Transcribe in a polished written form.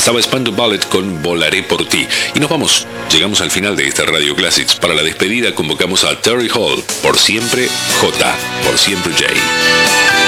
Pasaba Spandau Ballet con Volaré por ti. Y nos vamos. Llegamos al final de esta Radio Classics. Para la despedida convocamos a Terry Hall, Por siempre J, Por siempre J.